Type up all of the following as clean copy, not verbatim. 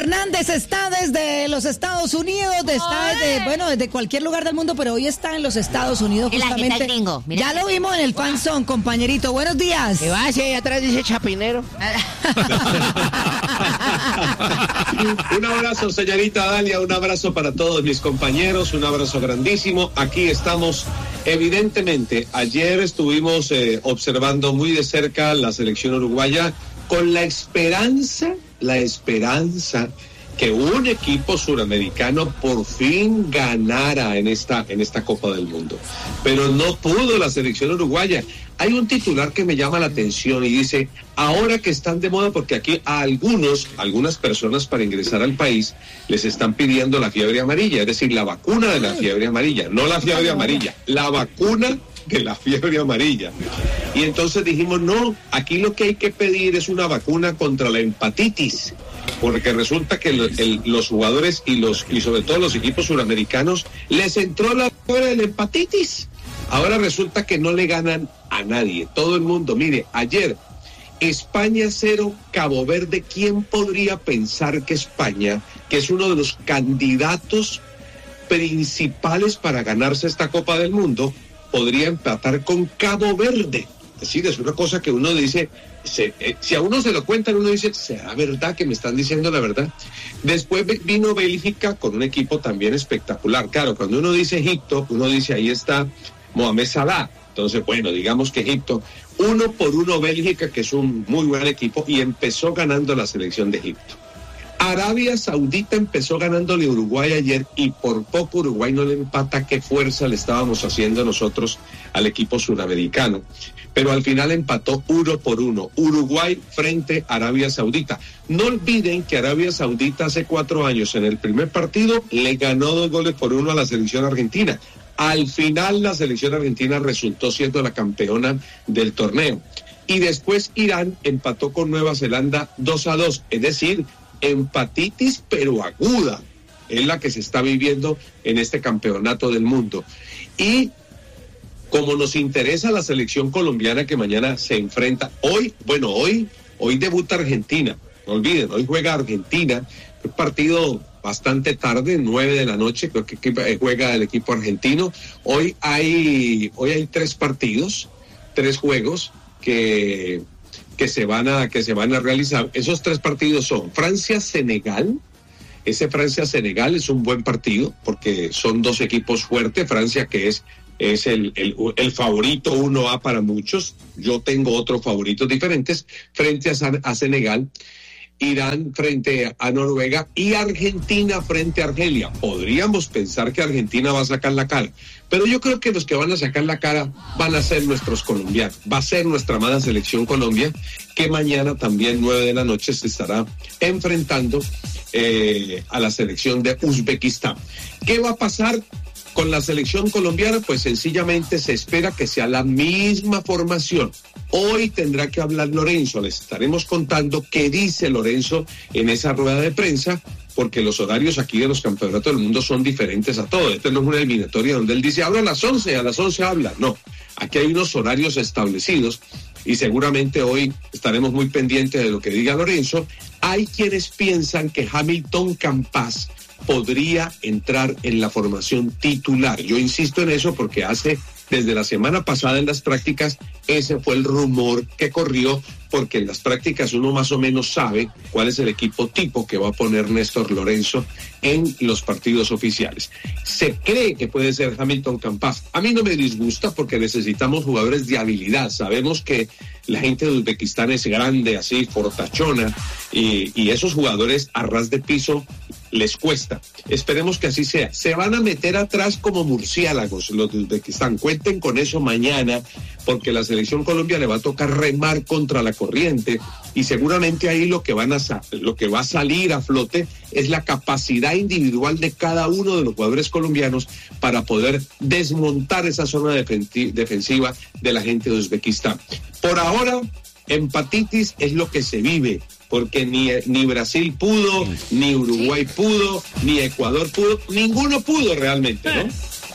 Fernández está desde los Estados Unidos, desde cualquier lugar del mundo, pero hoy está en los Estados Unidos justamente. Ya lo vimos en el fanzone, compañerito. Buenos días. ¿Qué va? Si ahí atrás dice Chapinero. Un abrazo, señorita Dalia, un abrazo para todos mis compañeros, un abrazo grandísimo. Aquí estamos, evidentemente, ayer estuvimos observando muy de cerca la selección uruguaya con la esperanza que un equipo suramericano por fin ganara en esta Copa del Mundo. Pero no pudo la selección uruguaya. Hay un titular que me llama la atención y dice, ahora que están de moda, porque aquí a algunas personas para ingresar al país les están pidiendo la fiebre amarilla, es decir, la vacuna de la fiebre amarilla, no la fiebre amarilla, la vacuna de la fiebre amarilla. Y entonces dijimos, no, aquí lo que hay que pedir es una vacuna contra la hepatitis, porque resulta que los jugadores y sobre todo los equipos suramericanos les entró la fiebre de la hepatitis. Ahora resulta que no le ganan a nadie. Todo el mundo, mire, ayer España 0, Cabo Verde. ¿Quién podría pensar que España, que es uno de los candidatos principales para ganarse esta Copa del Mundo, podría empatar con Cabo Verde? Es decir, es una cosa que uno dice, si a uno se lo cuentan, uno dice, ¿será verdad que me están diciendo la verdad? Después vino Bélgica con un equipo también espectacular. Claro, cuando uno dice Egipto, uno dice, ahí está Mohamed Salah. Entonces, bueno, digamos que Egipto, 1-1 Bélgica, que es un muy buen equipo, y empezó ganando la selección de Egipto. Arabia Saudita empezó ganándole a Uruguay ayer y por poco Uruguay no le empata. Qué fuerza le estábamos haciendo nosotros al equipo suramericano. Pero al final empató 1-1. Uruguay frente a Arabia Saudita. No olviden que Arabia Saudita hace 4 años en el primer partido le ganó 2-1 a la selección argentina. Al final la selección argentina resultó siendo la campeona del torneo. Y después Irán empató con Nueva Zelanda 2-2. Es decir, empatitis pero aguda es la que se está viviendo en este campeonato del mundo. Y como nos interesa la selección colombiana que mañana se enfrenta, hoy debuta Argentina, no olviden, hoy juega Argentina, un partido bastante tarde, 9 de la noche, creo que juega el equipo argentino. Hoy hay 3 partidos, 3 juegos que se van a realizar. Esos 3 partidos son Francia-Senegal. Ese Francia-Senegal es un buen partido porque son 2 equipos fuertes. Francia, que es el favorito 1A para muchos. Yo tengo otros favoritos diferentes frente a Senegal. Irán frente a Noruega y Argentina frente a Argelia. Podríamos pensar que Argentina va a sacar la cara, pero yo creo que los que van a sacar la cara van a ser nuestros colombianos. Va a ser nuestra amada selección Colombia, que mañana también 9 de la noche se estará enfrentando a la selección de Uzbekistán. ¿Qué va a pasar con la selección colombiana? Pues sencillamente se espera que sea la misma formación. Hoy tendrá que hablar Lorenzo, les estaremos contando qué dice Lorenzo en esa rueda de prensa, porque los horarios aquí de los campeonatos del mundo son diferentes a todos. Esta no es una eliminatoria donde él dice, habla a las 11 habla. No, aquí hay unos horarios establecidos y seguramente hoy estaremos muy pendientes de lo que diga Lorenzo. Hay quienes piensan que Hamilton Campas podría entrar en la formación titular. Yo insisto en eso porque desde la semana pasada en las prácticas, ese fue el rumor que corrió, porque en las prácticas uno más o menos sabe cuál es el equipo tipo que va a poner Néstor Lorenzo en los partidos oficiales. Se cree que puede ser Hamilton Campas. A mí no me disgusta porque necesitamos jugadores de habilidad. Sabemos que la gente de Uzbekistán es grande, así, fortachona, y esos jugadores a ras de piso les cuesta. Esperemos que así sea. Se van a meter atrás como murciélagos los de Uzbekistán. Cuenten con eso mañana, porque la selección Colombia le va a tocar remar contra la corriente y seguramente ahí lo que va a salir a flote es la capacidad individual de cada uno de los jugadores colombianos para poder desmontar esa zona defensiva de la gente de Uzbekistán. Por ahora, empatitis es lo que se vive, porque ni Brasil pudo, ni Uruguay pudo, ni Ecuador pudo, ninguno pudo realmente, ¿no?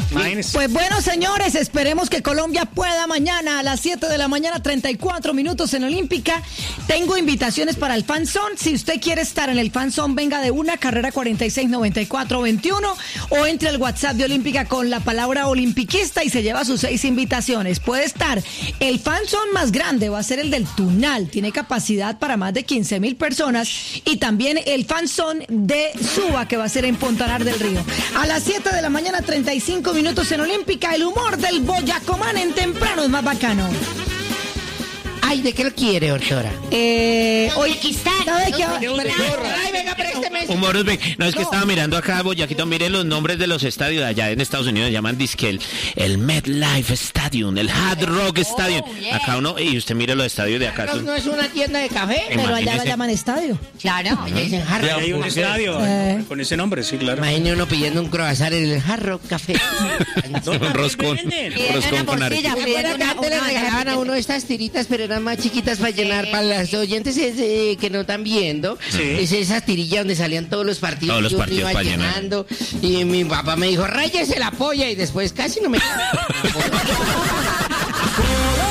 Imagínense. Pues bueno, señores, esperemos que Colombia pueda mañana a las 7 de la mañana, 34 minutos en Olímpica. Tengo invitaciones para el Fanzón. Si usted quiere estar en el Fanzón, venga de una, carrera 469421, o entre al WhatsApp de Olímpica con la palabra olimpiquista y se lleva sus 6 invitaciones. Puede estar el Fanzón más grande, va a ser el del Tunal, tiene capacidad para más de 15,000 personas, y también el Fanzón de Suba, que va a ser en Fontanar del Río. A las 7 de la mañana, 35 minutos en Olímpica, el humor del Boyacomán en temprano es más bacano. Ay, ¿de qué lo quiere, doctora? Hoy, ¿sabe qué? Ay, venga, présteme. Humor Uzbek. No, es que estaba mirando acá, Boyaquito, mire los nombres de los estadios allá en Estados Unidos, llaman disque el MetLife Stadium, el Hard Rock Stadium. Acá uno, y usted mire los estadios de acá. ¿No es una tienda de café? Pero allá la llaman estadio. Claro. Hay un estadio con ese nombre, sí, claro. Imagine uno pidiendo un croissant en el Hard Rock Café. Un roscón con arequipe. Antes le regalaban a uno estas tiritas, pero eran más chiquitas para llenar. Para los oyentes que no están viendo, es esa tirilla donde salían todos los partidos. Todos los partidos para llenando. Y mi papá me dijo, ráyese la polla, y después casi no me...